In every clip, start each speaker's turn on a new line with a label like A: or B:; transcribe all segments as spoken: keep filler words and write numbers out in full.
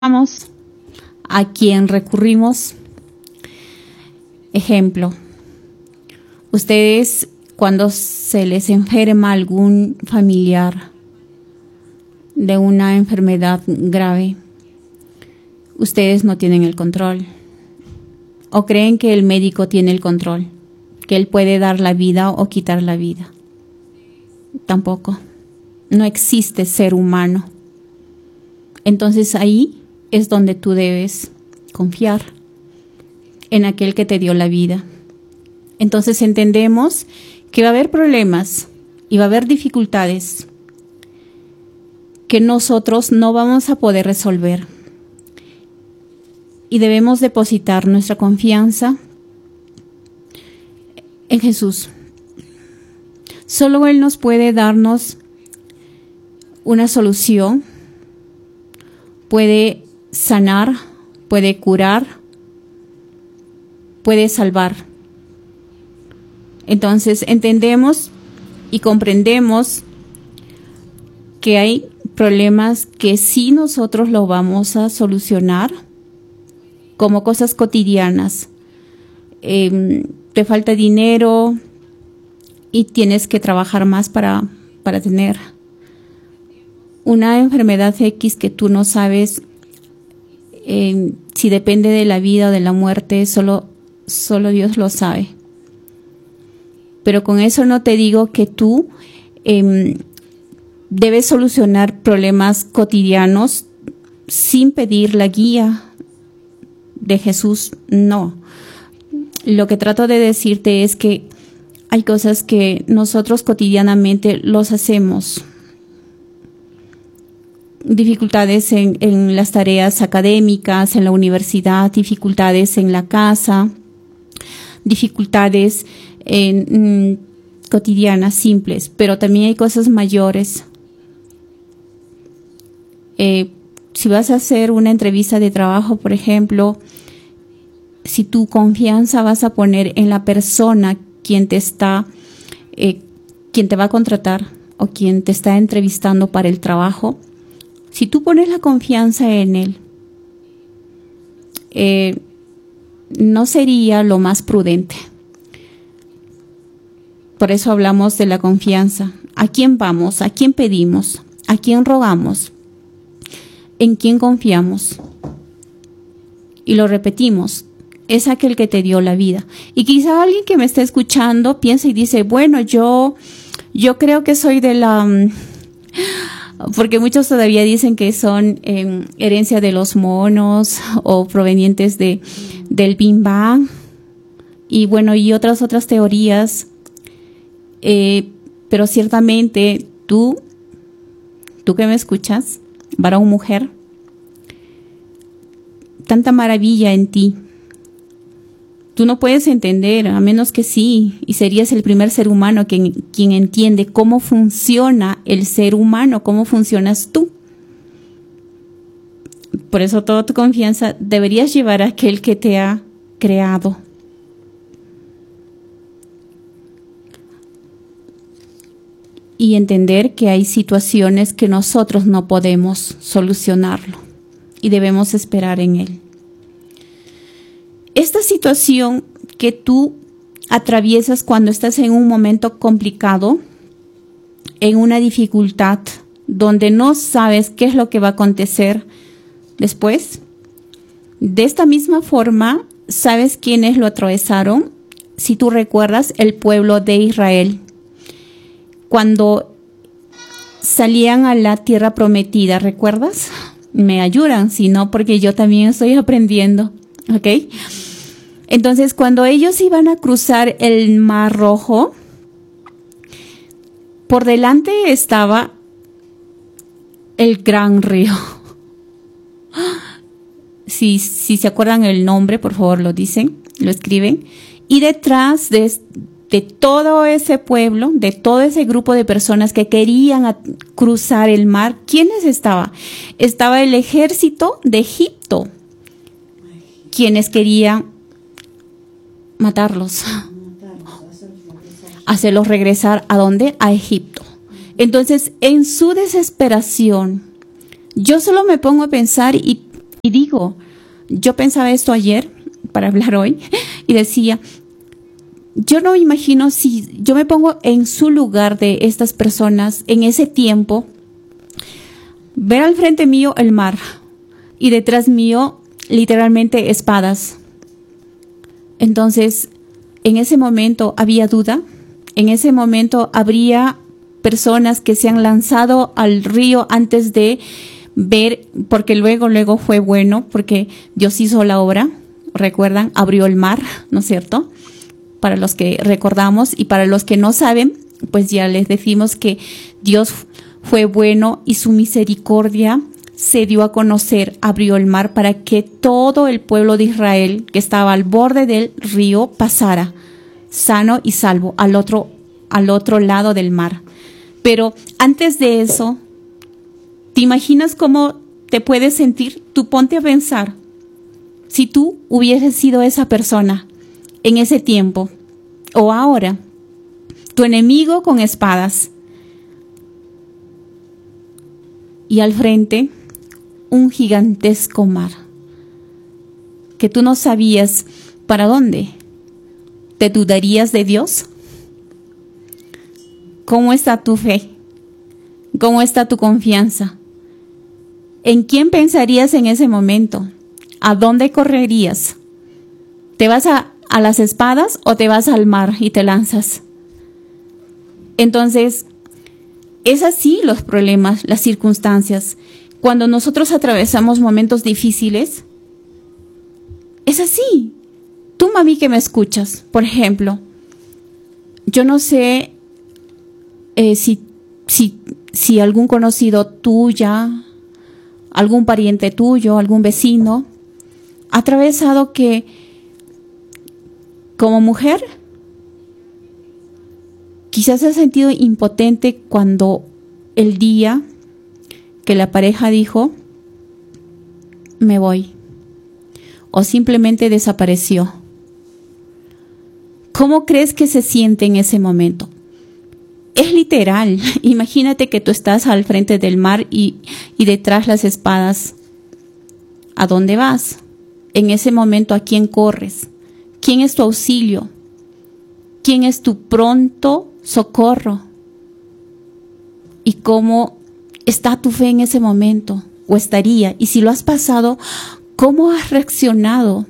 A: Vamos a quien recurrimos. Ejemplo, ustedes cuando se les enferma algún familiar de una enfermedad grave, ustedes no tienen el control o creen que el médico tiene el control, que él puede dar la vida o quitar la vida. Tampoco. No existe ser humano. Entonces ahí es donde tú debes confiar en aquel que te dio la vida. Entonces entendemos que va a haber problemas y va a haber dificultades que nosotros no vamos a poder resolver. Y debemos depositar nuestra confianza en Jesús. Solo Él nos puede darnos una solución, puede sanar, puede curar, puede salvar. Entonces entendemos y comprendemos que hay problemas que sí nosotros lo vamos a solucionar, como cosas cotidianas. Eh, te falta dinero y tienes que trabajar más para, para tener una enfermedad X que tú no sabes eh, si depende de la vida o de la muerte, solo, solo Dios lo sabe. Pero con eso no te digo que tú eh, debes solucionar problemas cotidianos sin pedir la guía de Jesús. No. Lo que trato de decirte es que hay cosas que nosotros cotidianamente los hacemos. Dificultades en, en las tareas académicas, en la universidad, dificultades en la casa, dificultades en, mm, cotidianas, simples, pero también hay cosas mayores. Eh, si vas a hacer una entrevista de trabajo, por ejemplo, si tu confianza vas a poner en la persona quien te está, eh, quien te va a contratar o quien te está entrevistando para el trabajo, si tú pones la confianza en él, eh, no sería lo más prudente. Por eso hablamos de la confianza. ¿A quién vamos? ¿A quién pedimos? ¿A quién rogamos? ¿En quién confiamos? Y lo repetimos, es aquel que te dio la vida. Y quizá alguien que me está escuchando piensa y dice, bueno, yo, yo creo que soy de la... Porque muchos todavía dicen que son eh, herencia de los monos o provenientes de, del Big Bang. Y bueno, y otras otras teorías. Eh, pero ciertamente tú, tú que me escuchas, varón o mujer, tanta maravilla en ti. Tú no puedes entender, a menos que sí, y serías el primer ser humano quien, quien entiende cómo funciona el ser humano, cómo funcionas tú. Por eso toda tu confianza deberías llevar a aquel que te ha creado. Y entender que hay situaciones que nosotros no podemos solucionarlo y debemos esperar en Él. Esta situación que tú atraviesas cuando estás en un momento complicado, en una dificultad, donde no sabes qué es lo que va a acontecer después, de esta misma forma, ¿sabes quiénes lo atravesaron? Si tú recuerdas, el pueblo de Israel, cuando salían a la tierra prometida, ¿recuerdas? Me ayudan, si no, porque yo también estoy aprendiendo. ¿Ok? Entonces, cuando ellos iban a cruzar el Mar Rojo, por delante estaba el gran río. Si, si se acuerdan el nombre, por favor lo dicen, lo escriben. Y detrás de, de todo ese pueblo, de todo ese grupo de personas que querían a, cruzar el mar, ¿quiénes estaban? Estaba el ejército de Egipto, quienes querían matarlos, hacerlos regresar ¿a dónde? A Egipto. Entonces, en su desesperación, yo solo me pongo a pensar y Y digo, yo pensaba esto ayer para hablar hoy y decía, yo no me imagino si yo me pongo en su lugar de estas personas en ese tiempo, ver al frente mío el mar y detrás mío literalmente espadas. Entonces, en ese momento había duda, en ese momento habría personas que se han lanzado al río antes de ver, porque luego, luego fue bueno, porque Dios hizo la obra, recuerdan, abrió el mar, ¿no es cierto? Para los que recordamos y para los que no saben, pues ya les decimos que Dios fue bueno y su misericordia se dio a conocer, abrió el mar para que todo el pueblo de Israel que estaba al borde del río pasara sano y salvo al otro, al otro lado del mar. Pero antes de eso, ¿te imaginas cómo te puedes sentir? Tú ponte a pensar, si tú hubieses sido esa persona en ese tiempo o ahora, tu enemigo con espadas y al frente un gigantesco mar que tú no sabías para dónde. ¿Te dudarías de Dios? ¿Cómo está tu fe? ¿Cómo está tu confianza? ¿En quién pensarías en ese momento? ¿A dónde correrías? ¿Te vas a, a las espadas o te vas al mar y te lanzas? Entonces, es así los problemas, las circunstancias. Cuando nosotros atravesamos momentos difíciles, es así. Tú, mami, que me escuchas, por ejemplo, yo no sé eh, si, si, si algún conocido tuya, algún pariente tuyo, algún vecino, ha atravesado que como mujer quizás se ha sentido impotente cuando el día que la pareja dijo, me voy, o simplemente desapareció. ¿Cómo crees que se siente en ese momento? Es literal. Imagínate que tú estás al frente del mar y, y detrás las espadas. ¿A dónde vas? En ese momento, ¿a quién corres? ¿Quién es tu auxilio? ¿Quién es tu pronto socorro? ¿Y cómo está tu fe en ese momento? ¿O estaría? Y si lo has pasado, ¿cómo has reaccionado?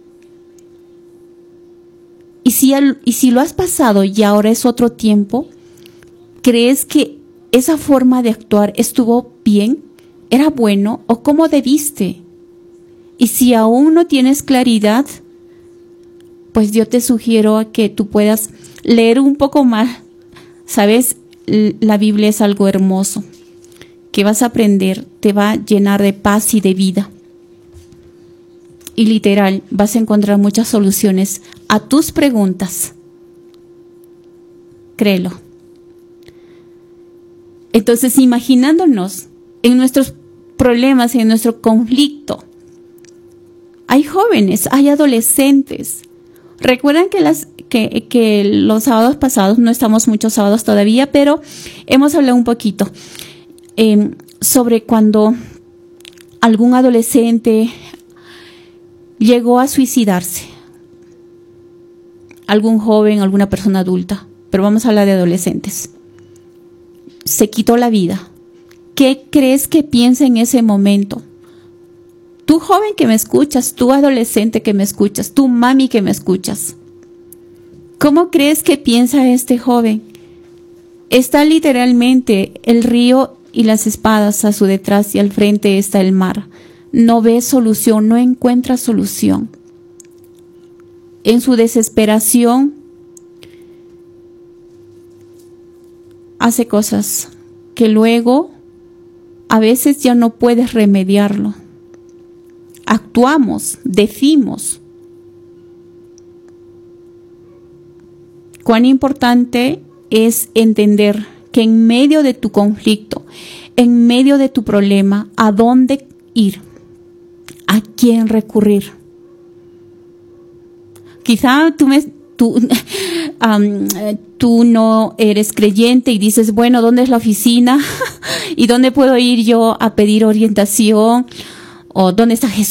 A: Y si, al, y si lo has pasado y ahora es otro tiempo, ¿crees que esa forma de actuar estuvo bien? ¿Era bueno? ¿O cómo debiste? Y si aún no tienes claridad, pues yo te sugiero a que tú puedas leer un poco más. ¿Sabes? La Biblia es algo hermoso que vas a aprender, te va a llenar de paz y de vida. Y literal, vas a encontrar muchas soluciones a tus preguntas. Créelo. Entonces, imaginándonos en nuestros problemas, en nuestro conflicto, hay jóvenes, hay adolescentes. Recuerdan que, las, que, que los sábados pasados, no estamos muchos sábados todavía, pero hemos hablado un poquito eh, sobre cuando algún adolescente llegó a suicidarse. Algún joven, alguna persona adulta, pero vamos a hablar de adolescentes. Se quitó la vida. ¿Qué crees que piensa en ese momento? Tú joven que me escuchas, tú adolescente que me escuchas, tú mami que me escuchas. ¿Cómo crees que piensa este joven? Está literalmente el río y las espadas a su detrás y al frente está el mar. No ve solución, no encuentra solución. En su desesperación hace cosas que luego a veces ya no puedes remediarlo. Actuamos, decimos. Cuán importante es entender que en medio de tu conflicto, en medio de tu problema, ¿a dónde ir? ¿A quién recurrir? Quizá tú, me, tú, um, tú no eres creyente y dices, bueno, ¿dónde es la oficina? ¿Y dónde puedo ir yo a pedir orientación? o ¿dónde está Jesús?